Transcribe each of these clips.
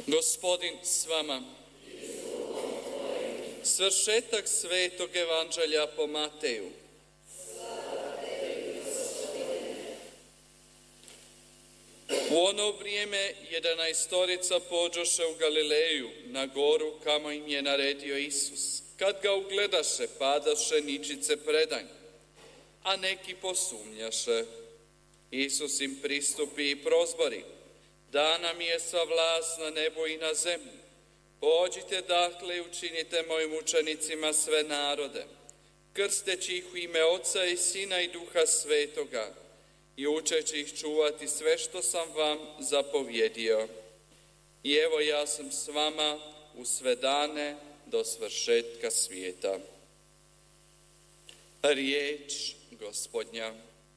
Gospodin s vama. Svršetak Svetog Evanđelja po Mateju. U ono vrijeme 11 pođoše u Galileju, na goru kamo im je naredio Isus. Kad ga ugledaše, padaše ničice predanj, a neki posumnjaše. Isus im pristupi i prozbori: dana mi je sva vlast na nebu i na zemlji. Pođite dakle i učinite mojim učenicima sve narode, krsteći ih u ime Oca i Sina i Duha Svetoga i učeći ih čuvati sve što sam vam zapovjedio. I evo, ja sam s vama u sve dane do svršetka svijeta. Riječ Gospodnja.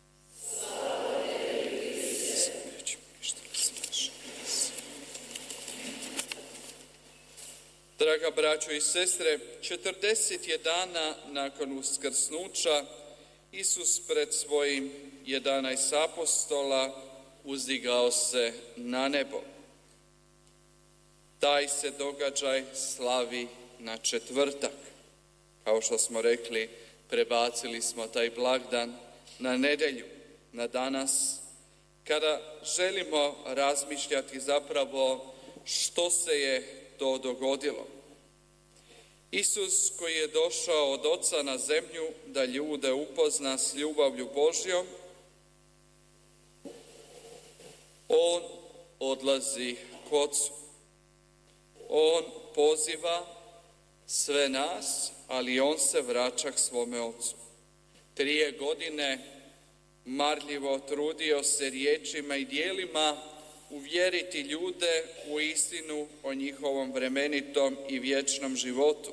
Draga braćo i sestre, 40 je dana nakon uskrsnuća Isus pred svojim 11 apostola uzdigao se na nebo. Taj se događaj slavi na četvrtak. Kao što smo rekli, prebacili smo taj blagdan na nedjelju, na danas, kada želimo razmišljati zapravo što se je to dogodilo. Isus, koji je došao od Oca na zemlju da ljude upozna s ljubavlju Božjom, on odlazi k Ocu. On poziva sve nas, ali on se vraća k svome Ocu. 3 godine marljivo trudio se riječima i djelima uvjeriti ljude u istinu o njihovom vremenitom i vječnom životu.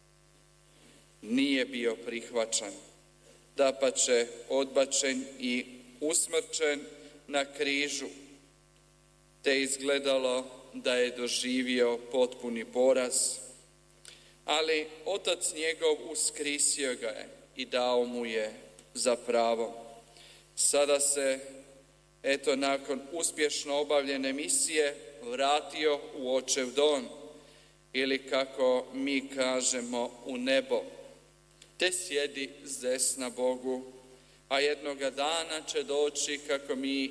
Nije bio prihvaćen, dapače odbačen i usmrćen na križu, te izgledalo da je doživio potpuni poraz. Ali Otac njegov uskrisio ga je i dao mu je za pravo. Sada se, eto, nakon uspješno obavljene misije vratio u Očev dom, ili kako mi kažemo, u nebo, te sjedi s desna Bogu, a jednoga dana će doći, kako mi